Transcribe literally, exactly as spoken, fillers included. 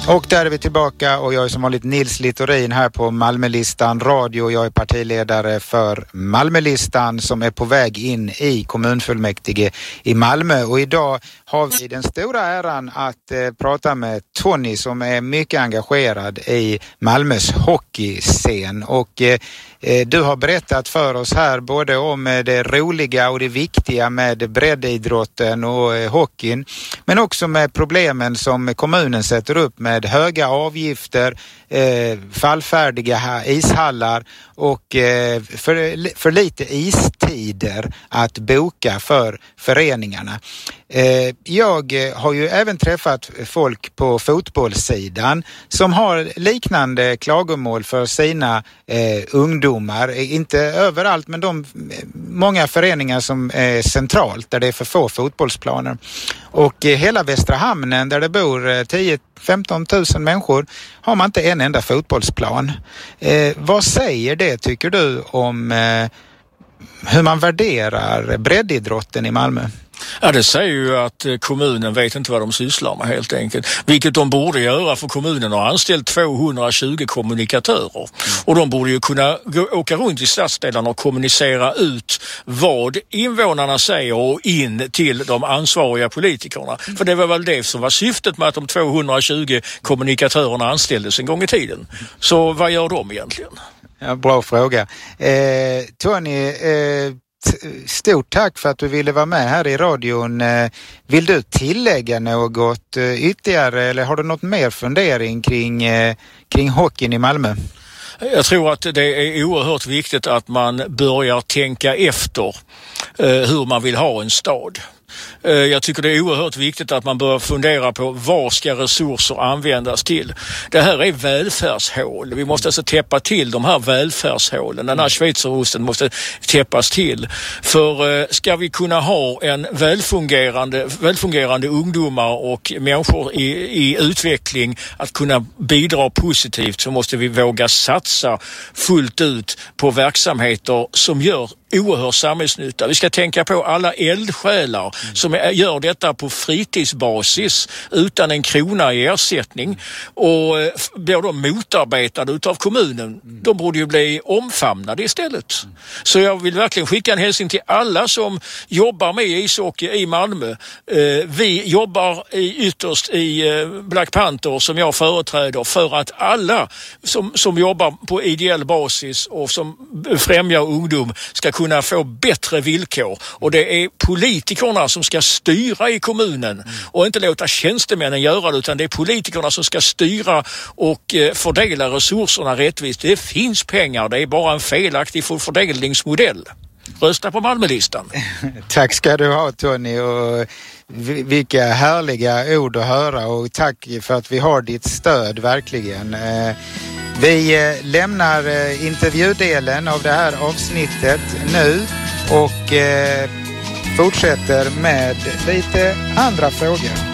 Och där är vi tillbaka och jag är som vanligt Nils Littorin här på Malmölistan Radio. Jag är partiledare för Malmölistan som är på väg in i kommunfullmäktige i Malmö. Och idag har vi den stora äran att eh, prata med Tony som är mycket engagerad i Malmös hockeyscen. Och eh, du har berättat för oss här både om det roliga och det viktiga med breddidrotten och eh, hockeyn. Men också med problemen som kommunen sätter upp med höga avgifter, eh, fallfärdiga ishallar och eh, för, för lite istider att boka för föreningarna. Eh, jag har ju även träffat folk på fotbollssidan som har liknande klagomål för sina eh, ungdomar. Inte överallt, men de många föreningar som är centralt där det är för få fotbollsplaner. Och eh, hela Västra Hamnen där det bor eh, tio till femton tusen människor har man inte en enda fotbollsplan. Eh, vad säger det tycker du om eh, hur man värderar breddidrotten i Malmö? Ja, det säger ju att kommunen vet inte vad de sysslar med helt enkelt. Vilket de borde göra, för kommunen har anställt tvåhundratjugo kommunikatörer. Mm. Och de borde ju kunna gå, åka runt i stadsdelarna och kommunicera ut vad invånarna säger och in till de ansvariga politikerna. Mm. För det var väl det som var syftet med att de tvåhundratjugo kommunikatörerna anställdes en gång i tiden. Så vad gör de egentligen? Ja, bra fråga. Eh, Tony, eh, stort tack för att du ville vara med här i radion. Vill du tillägga något ytterligare eller har du något mer fundering kring, kring hockeyn i Malmö? Jag tror att det är oerhört viktigt att man börjar tänka efter hur man vill ha en stad. Jag tycker det är oerhört viktigt att man börjar fundera på vad ska resurser användas till. Det här är välfärdshål. Vi måste alltså täppa till de här välfärdshålen. Den här schweizerosten måste täppas till. För ska vi kunna ha en välfungerande, välfungerande ungdomar och människor i, i utveckling att kunna bidra positivt, så måste vi våga satsa fullt ut på verksamheter som gör oerhört samhällsnytta. Vi ska tänka på alla eldsjälar mm. som är, gör detta på fritidsbasis utan en krona i ersättning och eh, blir de motarbetade utav kommunen. Mm. De borde ju bli omfamnade istället. Mm. Så jag vill verkligen skicka en hälsning till alla som jobbar med ishockey i Malmö. Eh, vi jobbar i, ytterst i eh, Black Panther som jag företräder för att alla som, som jobbar på ideell basis och som främjar ungdom ska kunna kunna få bättre villkor, och det är politikerna som ska styra i kommunen mm. och inte låta tjänstemännen göra det, utan det är politikerna som ska styra och eh, fördela resurserna rättvist. Det finns pengar, det är bara en felaktig fördelningsmodell. Rösta på Malmölistan. Tack ska du ha, Tony, och vilka härliga ord att höra, och tack för att vi har ditt stöd verkligen. Vi lämnar intervjudelen av det här avsnittet nu och fortsätter med lite andra frågor.